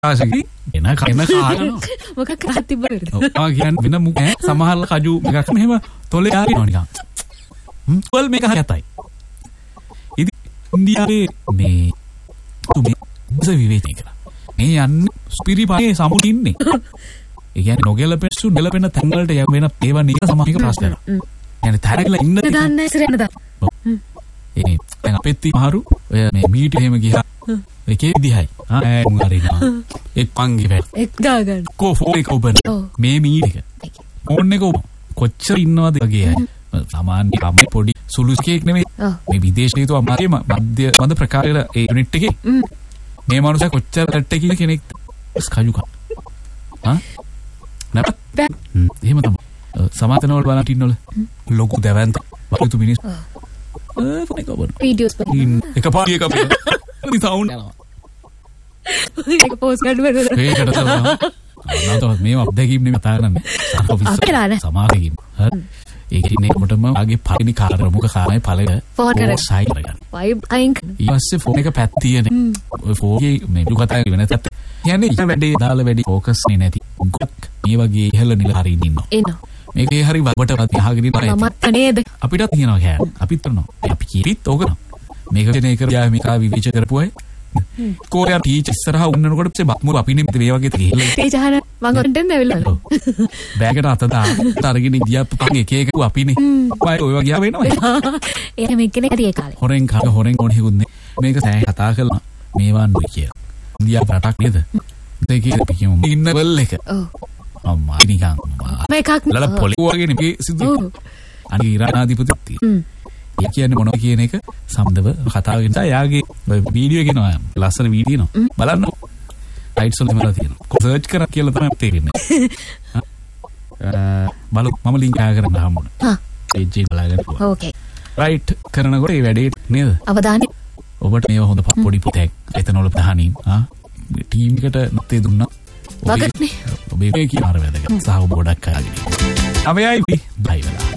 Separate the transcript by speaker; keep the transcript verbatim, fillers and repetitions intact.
Speaker 1: ආසකි එන කන කාරණා
Speaker 2: මොකක් කරත් තිබ්බද?
Speaker 1: ඔව් කියන්නේ වෙන මුක සමහර කජු එකක් මෙහෙම තොලේ ආරිනවා නිකන්. හ්ම් වල් මේක හරියටයි. ඉතින් ඉන්දියාවේ මේ තුමේ මොකද විවේචනය කරා. මේ යන්නේ ස්පිරිපායේ සමුට ඉන්නේ. ඒ කියන්නේ නොගැලපෙන්නු නෙලපෙන්න තැන් වලට යම් වෙන ඒවා නේද සමාහික ප්‍රශ්නයක්. يعني තරගලා ඉන්න
Speaker 2: දාන්න ඉස්සරහට දා.
Speaker 1: ඒ දැන් අපෙත් මහරු ඔය මේ මීට එහෙම ගියා ඒකේ විදිහයි. ආ ඒ උංගරිනා. එක් පංගි වැට.
Speaker 2: එක් ගාගන්න.
Speaker 1: කෝ ෆෝන් එක ඔබන. මේ මීට එක. ෆෝන් එක කොච්චර ඉන්නවද වගේ අය. සාමාන්‍ය අපේ පොඩි සුළු කේක් නෙමෙයි. මේ විදේශීය තු අමාගේ මධ්‍ය මන්ද ප්‍රකාරයල ඒ යුනිට් එකේ. මේ මනුස්සයා කොච්චර ලැට් එකේ කෙනෙක් ස්කජු කා. ආ? නැපත්. එහෙම තමයි. සමාතන වල බලන්න ඉන්නවල ලොකු දැවැන්ත වතුතු මිනිස්. ඒ ෆෝන් එක ඔබන.
Speaker 2: වීඩියෝස් බලන්න.
Speaker 1: එක පාඩිය එක අපේ. මේ සවුන්ඩ් යනවා.
Speaker 2: ඒක පෝස්ට් කාඩ් වල.
Speaker 1: ඒකට තමයි. අනතවත් මේව අත්දැකීම් නෙමෙයි කතා කරන්නේ.
Speaker 2: අපේ
Speaker 1: සමාවෙකින්. හරි. ඒක ඉන්නේ කොටම ආගේ පරිණි කාර්ය මුක කාමයි ඵලය
Speaker 2: ෆෝන් කරලා
Speaker 1: සයිඩ් කරගන්න.
Speaker 2: වයිබ් අයින්.
Speaker 1: ඊපස්සේ ෆෝන් එක පැත්තියනේ. ඔය ෆෝන් එකේ මේ දුක කතා වෙන තත්. කියන්නේ ඉත වැඩේ දාලා වැඩි ફોකස් නේ නැති. ගොක් මේ වගේ ඉහළ නිල හරින්න ඉන්නවා.
Speaker 2: එනවා.
Speaker 1: මේකේ හරි වටපත් යහගෙන ඉන්න
Speaker 2: මමත් නේද?
Speaker 1: අපිටත් කියනවා කෑ. අපිත් කරනවා. අපි කීරිත් ඕක. මේක දෙනේ කරලා මේක විවිච කරපුවයි. කෝරයා ටීචර් ඉස්සරහා උන්නනකොට පස්සේ බක්මුරු අපිනේ මේ වගේ තේහිලා.
Speaker 2: ටීචර් අහන මම ඔන්ටෙන් ඇවිල්ලා.
Speaker 1: බෑගට අත දාලා අරගෙන ගියා පන් එක එක අපිනේ. වයි ඔය වගේ වෙනවා.
Speaker 2: එහෙම එක්කෙනෙක් හරි ඒ කාලේ.
Speaker 1: හොරෙන් කා හොරෙන් ඕන හිකුන්නේ. මේක සෑ කතා කළා. මේවා නුයි කියලා. ඉන්දියා රටක් නේද? දෙකේ පිටියම ඉන්න වල එක. ඔව්. අම්මා නිකන්.
Speaker 2: මේකක්
Speaker 1: ලල පොලි වගේ නෙමෙයි සිද්ධ. අනික ඉරානාධිපති. ඒ කියන්නේ මොනවා කියන එක සම්දව කතා වෙන නිසා යාගේ වීඩියෝ එකේ නෝ ලස්සන වීඩියෝ නෝ බලන්න රයිට්ස් වල මලා තියෙනවා සර්ච් කරා කියලා තමයි තේරෙන්නේ බලමු මම ලින්ක් ආ කරන්න හම්බුණා හා පේජ් එක බලන්න
Speaker 2: ඕකේ
Speaker 1: රයිට් කරනකොට මේ වැඩේ නේද
Speaker 2: අවධානය
Speaker 1: ඔබට මේව හොඳ පොඩි පුතෙක් එතන වල දහනින් ආ ටීම් එකට නැත්තේ දුන්නා
Speaker 2: වගත්නේ
Speaker 1: ඔබේ කී මාර වැදගත් සහ ඔබ ගොඩක් අයගෙන අවයයි බයි වෙලා